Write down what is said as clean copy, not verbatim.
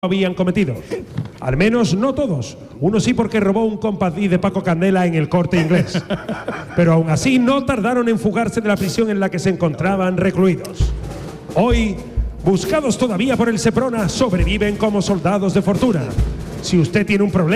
habían cometido. Al menos no todos. Uno sí porque robó un compadí de Paco Candela en el Corte Inglés. Pero aún así no tardaron en fugarse de la prisión en la que se encontraban recluidos. Hoy, buscados todavía por el Seprona, sobreviven como soldados de fortuna. Si usted tiene un problema